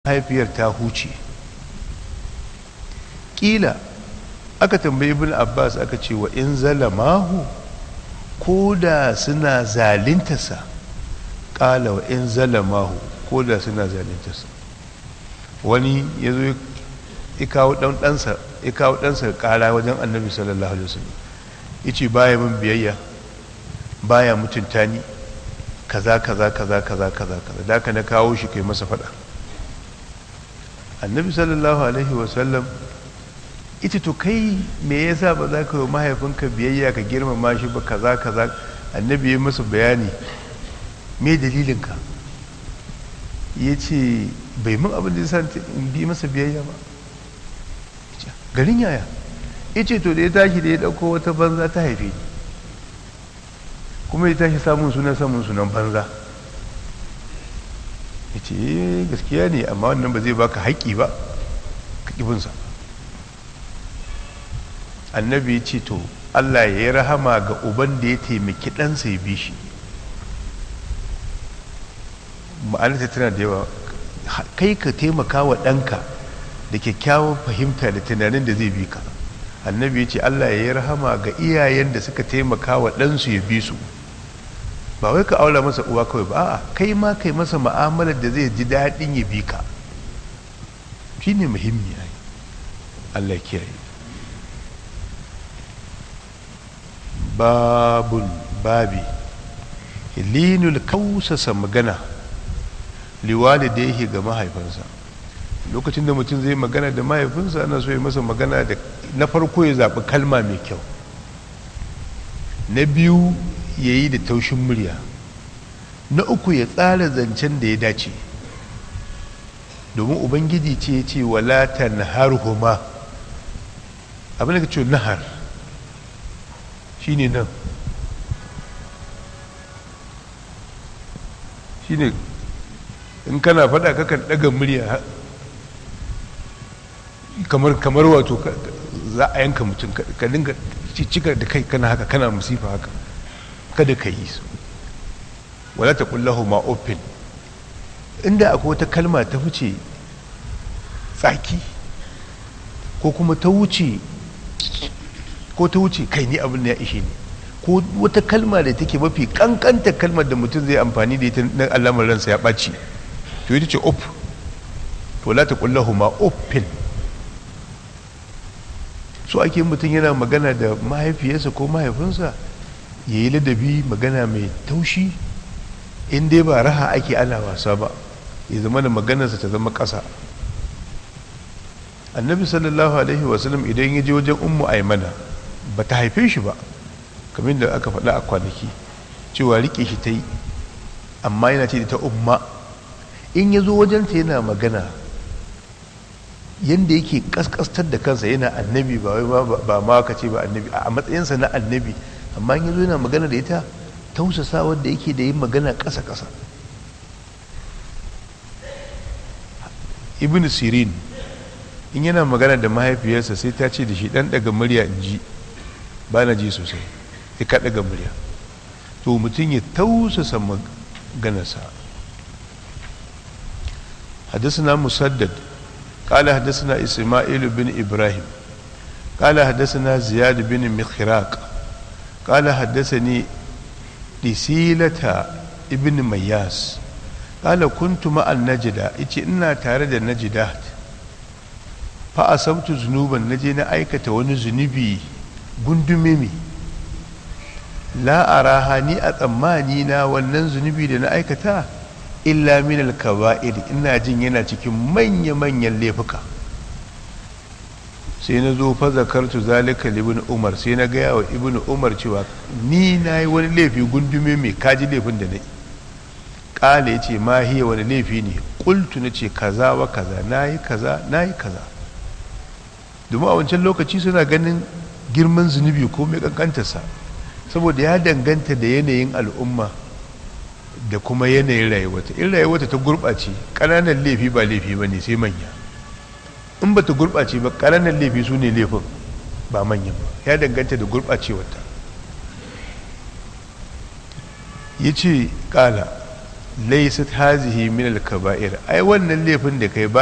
mahaifiyar ta huce. ƙila aka tambayi ibn abbas aka ce wa in zalamahu ko da suna zalintarsa, ƙala wa in zalamahu ko da suna zalintarsa. wani ya zo ya kawo ɗansa ƙara wajen annabi sallallahu alaihi wasallam, ya ce baya min biyayya, baya mutunta ni, kaza kaza kaza kaza kaza kaza, da ka na kawo shi kai masa faɗa. annabi sallallahu alaihi wasallam ita to kai me yasa ba za ka yi mahaifinka biyayya ka girmama shi ba kaza kaza. annabi ya masa bayani me dalilinka, ya ce bai min abin da ya in bi masa biyayya ba. garin yaya? ya ce to da ya tashi da ya ɗauko wata banza ta haife ni, kuma ya tashi samun sunan banza. ya ce gaskiya ne, amma wannan ba zai baka haƙƙi ba ka ƙibinsa. annabi ya ce to Allah ya yi rahama ga uban da ya taimaki ɗansa ya bi shi. ma'anarta tana da yawa, kai ka taimaka wa ɗanka da kyakkyawan fahimta da tunanin da zai bi ka. annabi ya ce Allah ya yi rahama ga iyayen da suka taimaka wa ɗansu ya bi su. ba wai ka aula masa uwa kawai ba, a'a kai ma kai masa ma'amalar da zai ji daɗin ya bi ka, shi ne muhimmi. Allah kiyaye. babun babi hilinul kausasa magana liwalidayhi ga mahaifansa. lokacin da mutum zai magana da mahaifinsa ana so ya masa magana da, na farko ya zaɓi kalma mai kyau, na biyu ya yi da taushin murya, na uku ya tsara zancen da ya dace. domin ubangiji ce ya ce wala tanharhuma, abin da ka ce nahar shi ne nan, shi ne in kana faɗa kakan ɗaga murya kamar wato za a yanka mutum, ka dinga cika da kai kana haka, kana musifa haka, kada ka yi su. wala ta kullahu ma open, inda akwai wata kalma ta wuce tsaki ko kuma ta wuce kai ni abin da ya ishe ni, ko wata kalma da take mafi kankanta kalmar da mutum zai amfani da ita na alamar ransa ya ɓaci, to ita ce op. to la ta kullahu ma open. so ake mutum yana magana da mahaifiyarsa ko mahaifinsa ya yi ladabi, magana mai taushi, in dai ba raha ake ana wasa ba, ya zama da maganarsa ta zama ƙasa. annabi sallallahu alaihi wasallam idan ya je wajen ummu aimana, ba ta haife shi ba kamar da aka faɗa a kwanaki cewa rike shi ta yi, amma yana ce da ta umma. in ya zo wajenta yana magana yadda yake kaskastar da kansa, yana annabi, ba ma ka ce ba annabi, a matsayinsa na annabi, amma in ya zo yana magana da ita tausasa wadda yake da yin magana ƙasa-ƙasa. ibn sirin in yana magana da mahaifiyarsa sai ta ce da shi ɗan daga murya in ji, ba na ji sosai, sai ka daga murya. to mutum ya tausasa maganarsa. حدثنا مسدد قال حدثنا إسماعيل بن إبراهيم قال حدثنا زياد بن مخراق قال حدثني دسيلة ابن مياس قال كنت مع النجدة إنا تارد النجدات فأصبت ذنوبا نجينا أيكة ونزنبي قندميمي لا أراها ني أتمانينا وننزنبي لنا أيكة illa min al-kaba'ir, ina jin yana cikin manya-manyan laifuka. sai na zo fa zakartu zalika ibn umar, sai na gaya wa ibn umar cewa ni nayi wani laifi gundume mai kaji laifin da nayi. kale yace ma hiya wani laifi ne? qultu nace kaza wa kaza, nayi kaza nayi kaza. domin a wancan lokaci suna ganin girman zunubi ko mai kankantarsa, saboda ya danganta da yanayin al'umma da kuma yanayin rayuwata. in rayuwata ta gurɓace, ƙananan laifi ba laifi ba ne sai manya. in ba ta gurɓace ba, ƙananan laifi su ne laifin ba manyan ba, ya danganta da gurɓacewarta. ya ce ƙala laysat hazihi min al-kaba'ir ai wannan laifin da kai ba